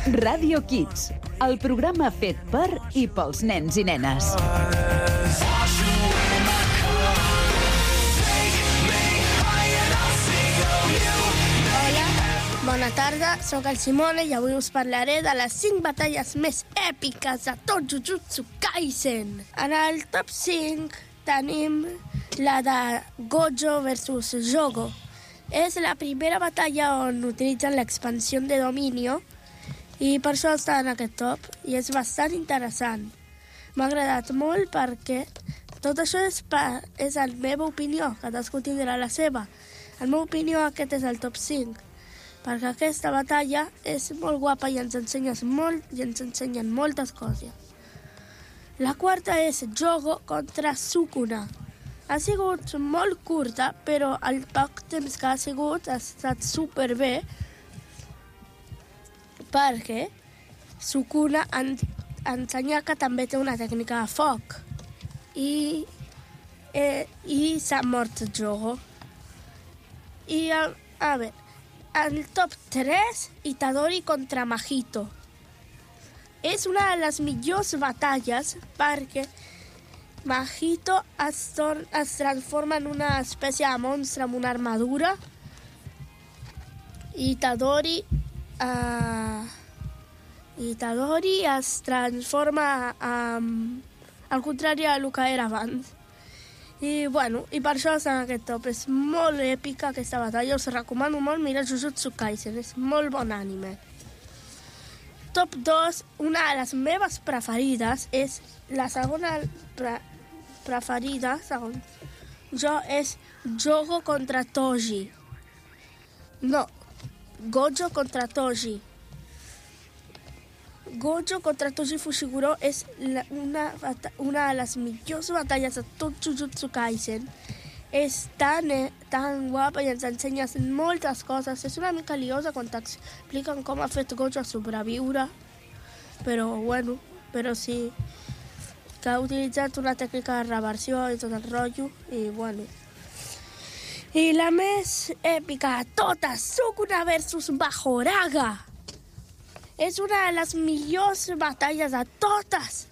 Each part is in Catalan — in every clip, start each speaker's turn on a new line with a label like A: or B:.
A: Radio Kids, el programa fet per i pels nens i nenes.
B: Hola, bona tarda, sóc el Simone i avui us parlaré de les 5 batalles més èpiques de tot Jujutsu Kaisen. En el top 5 tenim la de Gojo versus Jogo. És la primera batalla on utilitzen l'expansió de Dominio i per això està en aquest top i és bastant interessant. M'ha agradat molt perquè tot això és la meva opinió, cadascú tindrà la seva. En la meva opinió aquest és el top 5, perquè aquesta batalla és molt guapa i ens ensenyen moltes coses. La quarta és Jogo contra Sukuna. Ha sigut molt curta, però el poc temps que ha estat superbé perquè Sukuna ensenya que també té una tècnica de foc i s'ha mort Jogo. I a veure, el top 3, Itadori contra Mahito. És una de les millors batalles perquè Mahito es transforma en una espècie de monstre amb una armadura i Itadori es transforma al contrari del que era abans. I per això està en aquest top. És molt èpica aquesta batalla, us recomano molt mirar Jujutsu Kaisen, és molt bon anime. Top 2, una de les meves preferides, és la segona preferida, segons jo, és Jogo contra Toji. No, Gojo contra Toji. Gojo contra Toji Fushiguro és una de les millors batalles de tot Jujutsu Kaisen. És tan guapa i ens ensenya moltes coses. És una mica liosa quan t'expliquen com ha fet Gojo a sobreviure. Però sí que ha utilitzat una tècnica de reversió i tot el rotllo. I la més èpica de totes, Sukuna versus Mahoraga. És una de les millors batalles de totes.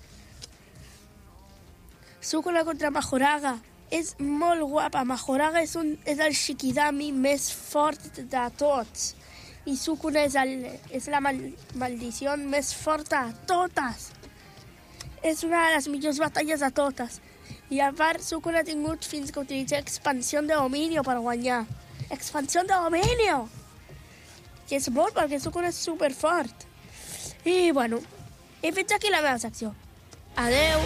B: Sukuna contra Mahoraga és molt guapa. Mahoraga és el Shikidami més fort de tots. I Sukuna és la maldició més forta de totes. És una de les millors batalles de totes. I a part, Sukuna ha tingut fins que utilitza expansió de Dominio per guanyar. Expansió de Dominio! Que és molt perquè Sukuna és superfort. I he fet aquí la meva secció. Adeu!